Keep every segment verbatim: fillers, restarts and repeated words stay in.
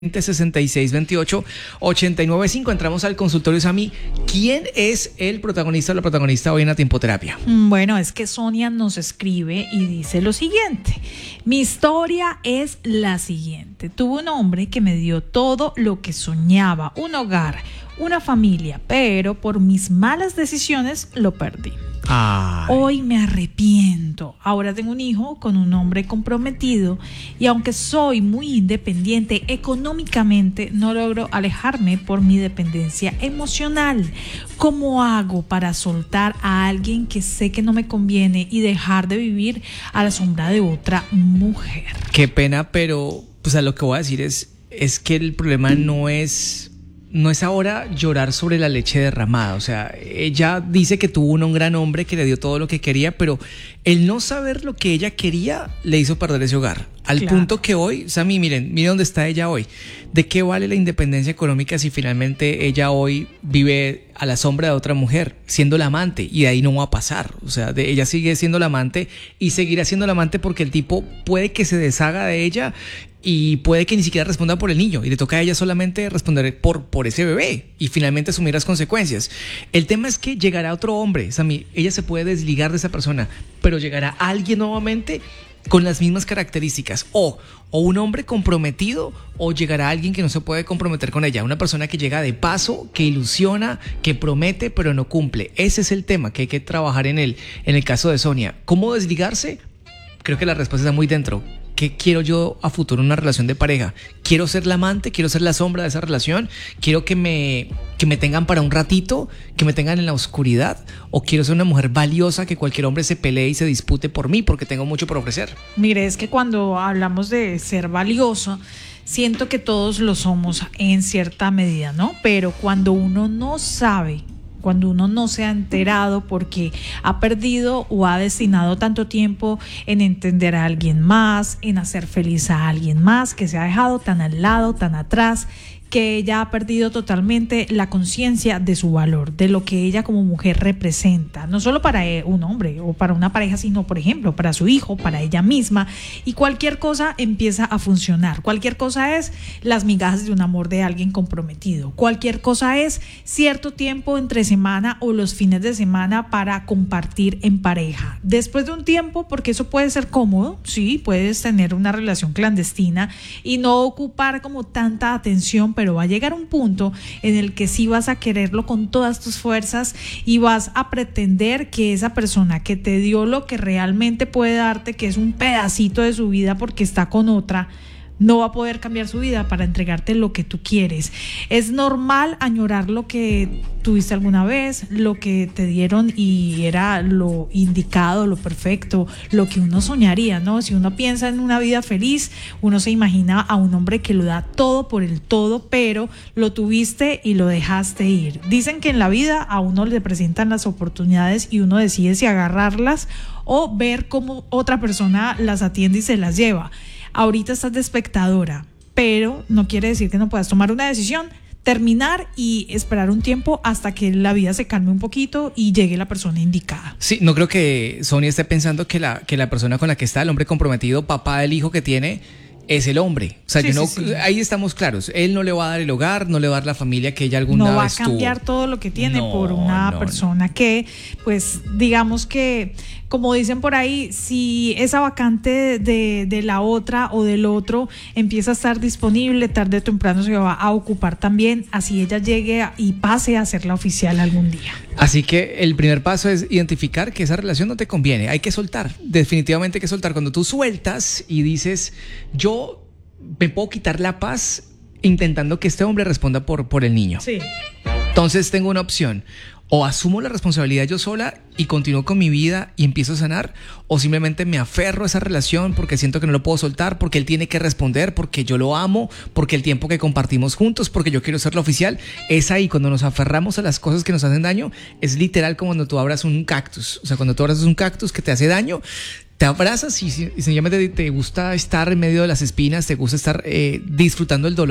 sesenta y seis veintiocho ochenta y nueve cinco. Entramos al consultorio. Sami, ¿quién es el protagonista o la protagonista hoy en la Tiempoterapia? Bueno, es que Sonia nos escribe y dice lo siguiente: mi historia es la siguiente. Tuve un hombre que me dio todo lo que soñaba, un hogar, una familia, pero por mis malas decisiones lo perdí. Ay. Hoy me arrepiento. Ahora tengo un hijo con un hombre comprometido y aunque soy muy independiente económicamente, no logro alejarme por mi dependencia emocional. ¿Cómo hago para soltar a alguien que sé que no me conviene y dejar de vivir a la sombra de otra mujer? Qué pena, pero pues a lo que voy a decir es, es que el problema no es... No es ahora llorar sobre la leche derramada. O sea, ella dice que tuvo un gran hombre que le dio todo lo que quería, pero el no saber lo que ella quería le hizo perder ese hogar. Al Claro. punto que hoy, Sami, miren, miren dónde está ella hoy. ¿De qué vale la independencia económica si finalmente ella hoy vive a la sombra de otra mujer, siendo la amante? Y de ahí no va a pasar. O sea, de, ella sigue siendo la amante y seguirá siendo la amante porque el tipo puede que se deshaga de ella y puede que ni siquiera responda por el niño y le toca a ella solamente responder por, por ese bebé y finalmente asumir las consecuencias. El tema es que llegará otro hombre, Sami, ella se puede desligar de esa persona, pero llegará alguien nuevamente con las mismas características, o, o un hombre comprometido, o llegará alguien que no se puede comprometer con ella, una persona que llega de paso, que ilusiona, que promete pero no cumple. Ese es el tema que hay que trabajar en él. En el caso de Sonia, ¿cómo desligarse? Creo que la respuesta está muy dentro. ¿Qué quiero yo a futuro en una relación de pareja? ¿Quiero ser la amante? ¿Quiero ser la sombra de esa relación? ¿Quiero que me, que me tengan para un ratito? ¿Que me tengan en la oscuridad? ¿O quiero ser una mujer valiosa que cualquier hombre se pelee y se dispute por mí porque tengo mucho por ofrecer? Mire, es que cuando hablamos de ser valioso, siento que todos lo somos en cierta medida, ¿no? Pero cuando uno no sabe, cuando uno no se ha enterado porque ha perdido o ha destinado tanto tiempo en entender a alguien más, en hacer feliz a alguien más, que se ha dejado tan al lado, tan atrás, que ella ha perdido totalmente la conciencia de su valor, de lo que ella como mujer representa, no solo para un hombre o para una pareja, sino por ejemplo para su hijo, para ella misma, y cualquier cosa empieza a funcionar. Cualquier cosa es las migajas de un amor de alguien comprometido, cualquier cosa es cierto tiempo entre semana o los fines de semana para compartir en pareja. Después de un tiempo, porque eso puede ser cómodo, sí, puedes tener una relación clandestina y no ocupar como tanta atención, pero va a llegar un punto en el que sí vas a quererlo con todas tus fuerzas y vas a pretender que esa persona que te dio lo que realmente puede darte, que es un pedacito de su vida porque está con otra, no va a poder cambiar su vida para entregarte lo que tú quieres. Es normal añorar lo que tuviste alguna vez, lo que te dieron y era lo indicado, lo perfecto, lo que uno soñaría, ¿no? Si uno piensa en una vida feliz, uno se imagina a un hombre que lo da todo por el todo, pero lo tuviste y lo dejaste ir. Dicen que en la vida a uno le presentan las oportunidades y uno decide si agarrarlas o ver cómo otra persona las atiende y se las lleva. Ahorita estás de espectadora, pero no quiere decir que no puedas tomar una decisión, terminar y esperar un tiempo hasta que la vida se calme un poquito y llegue la persona indicada. Sí, no creo que Sonia esté pensando que la, que la persona con la que está, el hombre comprometido, papá del hijo que tiene, es el hombre. O sea, Sí, yo no, sí, sí. ahí estamos claros. Él no le va a dar el hogar, no le va a dar la familia que ella alguna No va a vez tuvo. cambiar todo lo que tiene No, por una no, persona no. que, pues, digamos que, como dicen por ahí, si esa vacante de, de la otra o del otro empieza a estar disponible, tarde o temprano se va a ocupar también, así ella llegue a- y pase a ser la oficial algún día. Así que el primer paso es identificar que esa relación no te conviene. Hay que soltar, definitivamente hay que soltar. Cuando tú sueltas y dices, yo me puedo quitar la paz intentando que este hombre responda por, por el niño. Sí. Entonces tengo una opción: o asumo la responsabilidad yo sola y continúo con mi vida y empiezo a sanar, o simplemente me aferro a esa relación porque siento que no lo puedo soltar, porque él tiene que responder, porque yo lo amo, porque el tiempo que compartimos juntos, porque yo quiero ser la oficial. Es ahí cuando nos aferramos a las cosas que nos hacen daño. Es literal como cuando tú abrazas un cactus. O sea, cuando tú abrazas un cactus que te hace daño, te abrazas y, y sencillamente te gusta estar en medio de las espinas, te gusta estar eh, disfrutando el dolor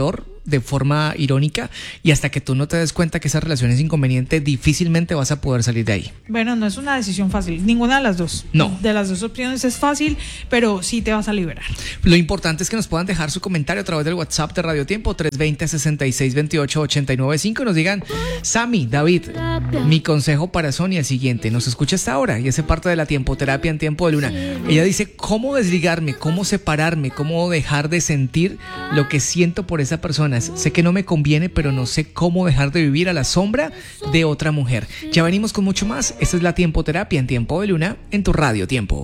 de forma irónica, y hasta que tú no te des cuenta que esa relación es inconveniente, difícilmente vas a poder salir de ahí. Bueno, no es una decisión fácil, ninguna de las dos. No. De las dos opciones es fácil, pero sí te vas a liberar. Lo importante es que nos puedan dejar su comentario a través del WhatsApp de Radio Tiempo, tres dos cero, seis seis dos ocho, ocho nueve cinco, y nos digan: Sammy, David, mi consejo para Sonia es el siguiente. Nos escucha hasta ahora y hace parte de la tiempoterapia en Tiempo de Luna. Ella dice: ¿cómo desligarme? ¿Cómo separarme? ¿Cómo dejar de sentir lo que siento por esa persona? Sé que no me conviene, pero no sé cómo dejar de vivir a la sombra de otra mujer. Ya venimos con mucho más. Esta es la tiempoterapia en Tiempo de Luna, en tu Radio Tiempo.